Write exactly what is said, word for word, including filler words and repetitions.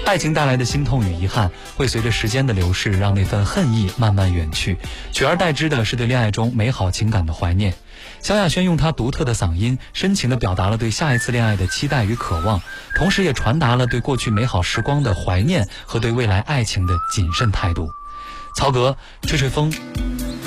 爱情带来的心痛与遗憾，会随着时间的流逝，让那份恨意慢慢远去，取而代之的是对恋爱中美好情感的怀念。萧亚轩用她独特的嗓音，深情地表达了对下一次恋爱的期待与渴望，同时也传达了对过去美好时光的怀念和对未来爱情的谨慎态度。曹格，吹吹风，